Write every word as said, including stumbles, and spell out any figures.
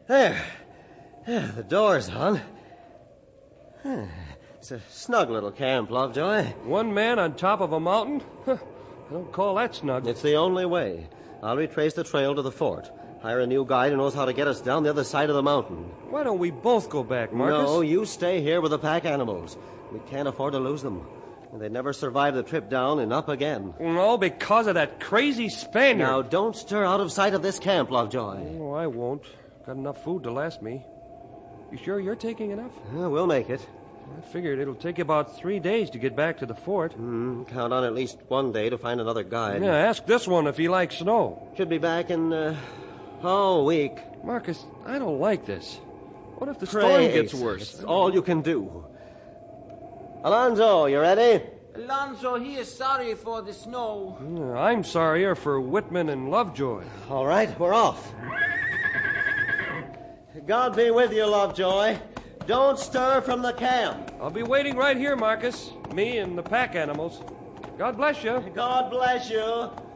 There. Yeah, the door's on. It's a snug little camp, Lovejoy. One man on top of a mountain? I don't call that snug. It's the only way. I'll retrace the trail to the fort. Hire a new guide who knows how to get us down the other side of the mountain. Why don't we both go back, Marcus? No, you stay here with the pack animals. We can't afford to lose them. They'd never survive the trip down and up again. No, because of that crazy Spaniard. Now, don't stir out of sight of this camp, Lovejoy. Oh, I won't. Got enough food to last me. You sure you're taking enough? Yeah, we'll make it. I figured it'll take about three days to get back to the fort. Mm, count on at least one day to find another guide. Yeah, ask this one if he likes snow. Should be back in, uh, oh, a week. Marcus, I don't like this. What if the Great. storm gets worse? It's all you can do. Alonzo, you ready? Alonzo, he is sorry for the snow. Yeah, I'm sorrier for Whitman and Lovejoy. All right, we're off. God be with you, Lovejoy. Don't stir from the camp. I'll be waiting right here, Marcus. Me and the pack animals. God bless you. God bless you.